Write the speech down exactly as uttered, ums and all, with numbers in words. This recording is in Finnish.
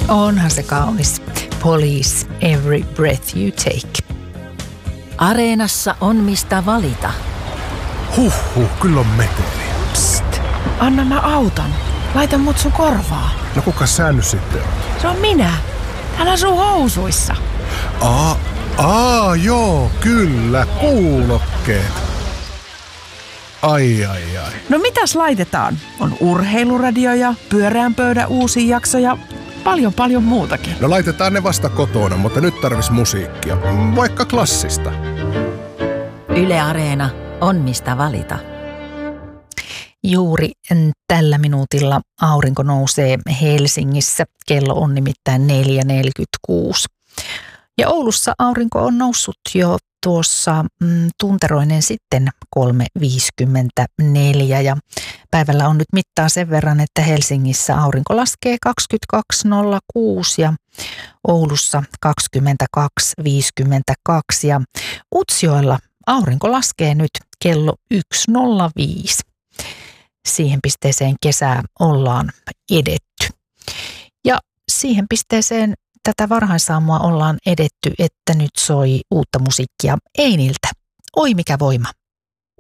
Onhan se kaunis. Police, every breath you take. Areenassa on mistä valita. Huhhuh, kyllä on meteliä. Psst, anna mä autan. Laita mut sun korvaa. No kuka sä nyt sitten on? Se on minä. Täällä sun housuissa. Aa, aa, joo, kyllä, kuulokkeet. Ai, ai, ai. No mitäs laitetaan? On urheiluradio ja pyöreän pöydän uusia jaksoja. Paljon, paljon muutakin. No laitetaan ne vasta kotona, mutta nyt tarvis musiikkia. Vaikka klassista. Yle Areena on mistä valita. Juuri tällä minuutilla aurinko nousee Helsingissä. Kello on nimittäin neljä neljäkymmentäkuusi. Ja Oulussa aurinko on noussut jo tuossa mm, tunteroinen sitten kolme viisikymmentäneljä ja päivällä on nyt mittaa sen verran, että Helsingissä aurinko laskee kaksikymmentäkaksi nolla kuusi ja Oulussa kaksikymmentäkaksi viisikymmentäkaksi ja Utsjoella aurinko laskee nyt kello yksi nolla viisi. Siihen pisteeseen kesää ollaan edetty. Ja siihen pisteeseen tätä varhaisaamua ollaan edetty, että nyt soi uutta musiikkia Einiltä. Oi mikä voima.